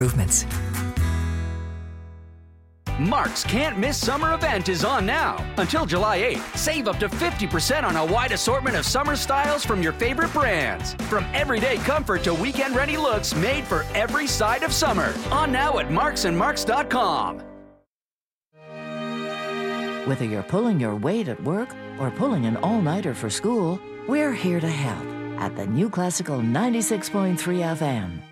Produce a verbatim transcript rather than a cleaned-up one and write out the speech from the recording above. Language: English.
Improvements. Mark's Can't Miss Summer event is on now. Until July eighth, save up to fifty percent on a wide assortment of summer styles from your favorite brands. From everyday comfort to weekend-ready looks made for every side of summer. On now at marks and marks dot com. Whether you're pulling your weight at work or pulling an all-nighter for school, we're here to help at the New Classical ninety-six point three F M.